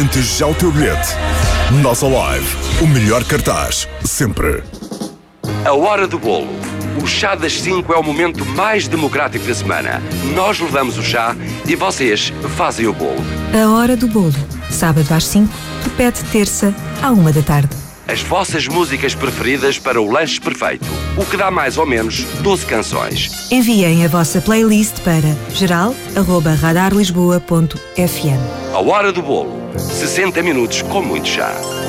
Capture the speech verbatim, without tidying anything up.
Garante já o teu bilhete. Nossa Live, o melhor cartaz, sempre. A hora do bolo. O chá das cinco é o momento mais democrático da semana. Nós levamos o chá e vocês fazem o bolo. A hora do bolo. Sábado às cinco, repete terça à uma da tarde. As vossas músicas preferidas para o lanche perfeito. O que dá mais ou menos doze canções. Enviem a vossa playlist para geral arroba radar lisboa ponto f m. A hora do bolo. sessenta minutos com muito chá.